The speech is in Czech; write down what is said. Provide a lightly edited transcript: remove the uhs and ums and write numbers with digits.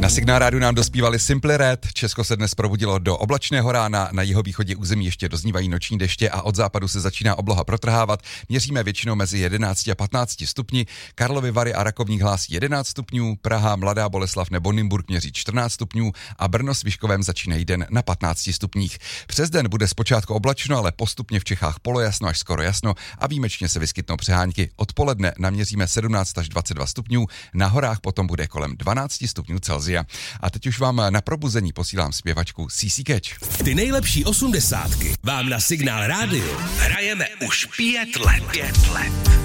Na Signál rádiu nám dospívali Simply Red, Česko se dnes probudilo do oblačného rána, na jihovýchodě území ještě doznívají noční deště a od západu se začíná obloha protrhávat. Měříme většinou mezi 11 a 15 stupni, Karlovy Vary a Rakovník hlásí 11 stupňů, Praha, Mladá Boleslav nebo Nymburk měří 14 stupňů a Brno s Vyškovem začínají den na 15 stupních. Přes den bude zpočátku oblačno, ale postupně v Čechách polojasno až skoro jasno a výjimečně se vyskytnou přehánky. Odpoledne naměříme 17 až 22 stupňů, na horách potom bude kolem 12 stupňů Celsia. A teď už vám na probuzení posílám zpěvačku CC Catch. Ty nejlepší 80 vám na Signál rádiu hrajeme už 5 let.